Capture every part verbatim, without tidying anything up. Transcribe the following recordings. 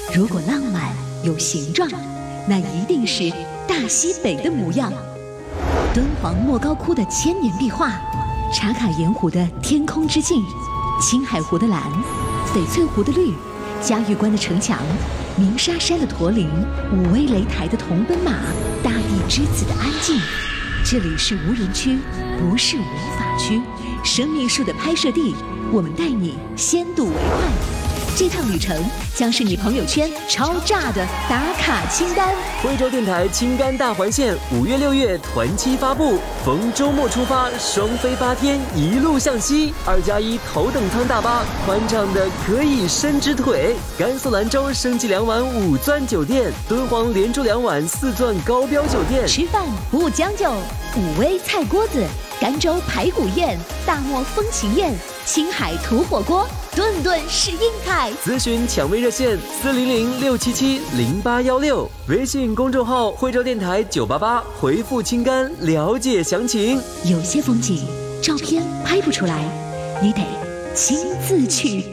如果浪漫有形状，那一定是大西北的模样。敦煌莫高窟的千年壁画，茶卡盐湖的天空之镜，青海湖的蓝，翡翠湖的绿，嘉峪关的城墙，鸣沙山的驼铃，武威擂台的铜奔马，大地之子的安静。这里是无人区，不是无法区，生命树的拍摄地，我们带你先睹为快。这趟旅程将是你朋友圈超炸的打卡清单。 惠州电台青甘大环线五月六月团期发布，逢周末出发，双飞八天，一路向西。二加一头等舱大巴，宽敞的可以伸直腿。甘肃兰州升级两晚五钻酒店，敦煌连住两晚四钻高标酒店。 吃饭不将就，武威菜锅子，甘州排骨宴，大漠风情宴，青海土火锅，顿顿是硬菜。 咨询抢位热线四零零六七七零八幺六，微信公众号惠州电台九八八，回复青甘了解详情。 有些风景照片拍不出来，你得亲自去。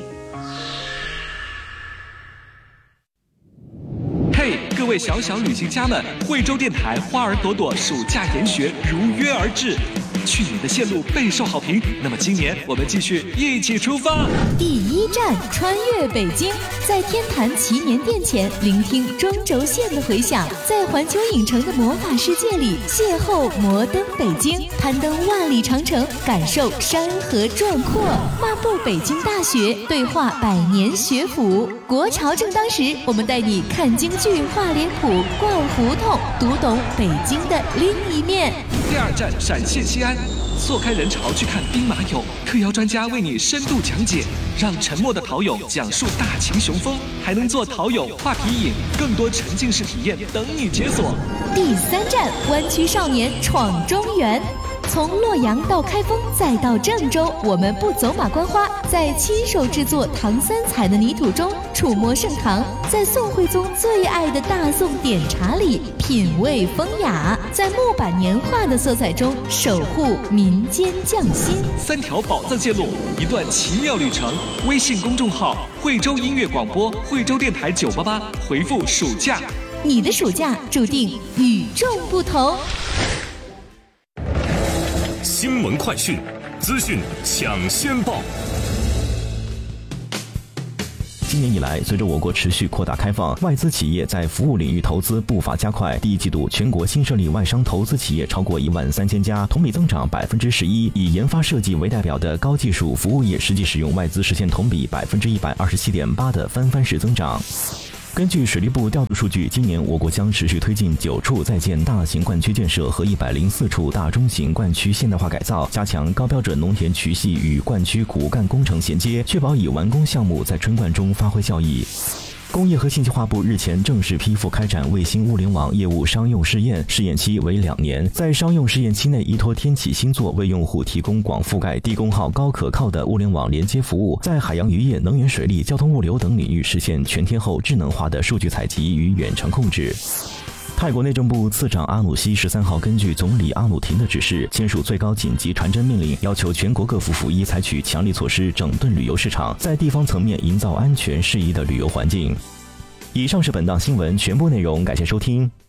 嘿，各位小小旅行家们，惠州电台花儿朵朵暑假研学如约而至。去年的线路备受好评，那么今年我们继续一起出发。 第一站，穿越北京，在天坛祈年殿前聆听中轴线的回响，在环球影城的魔法世界里邂逅摩登北京，攀登万里长城，感受山河壮阔，漫步北京大学，对话百年学府。国潮正当时，我们带你看京剧、画脸谱、逛胡同，读懂北京的另一面。 第二站，陕西西安，错开人潮去看兵马俑，特邀专家为你深度讲解，让沉默的陶俑讲述大秦雄风，还能做陶俑画皮影，更多沉浸式体验等你解锁。 第三站，湾区少年闯中原。从洛阳到开封再到郑州，我们不走马观花，在亲手制作唐三彩的泥土中触摸盛唐，在宋徽宗最爱的大宋点茶里品味风雅，在木板年画的色彩中守护民间匠心。 三条宝藏线路，一段奇妙旅程。微信公众号惠州音乐广播，惠州电台九八八，回复暑假， 你的暑假注定与众不同。 新闻快讯，资讯抢先报。 今年以来，随着我国持续扩大开放，外资企业在服务领域投资步伐加快。第一季度，全国新设立外商投资企业超过一万三千家，同比增长百分之十一。以研发设计为代表的高技术服务业实际使用外资实现同比百分之一百二十七点八的翻番式增长。根据水利部调度数据，今年我国将持续推进九处在建大型灌区建设和一百零四处大中型灌区现代化改造，加强高标准农田渠系与灌区骨干工程衔接，确保已完工项目在春灌中发挥效益。工业和信息化部日前正式批复开展卫星物联网业务商用试验，试验期为两年。在商用试验期内，依托天启星座为用户提供广覆盖、低功耗、高可靠的物联网连接服务，在海洋渔业、能源水利、交通物流等领域实现全天候智能化的数据采集与远程控制。泰国内政部次长阿努西十三号根据总理阿努廷的指示，签署最高紧急传真命令，要求全国各府府一采取强力措施，整顿旅游市场，在地方层面营造安全适宜的旅游环境。以上是本档新闻全部内容，感谢收听。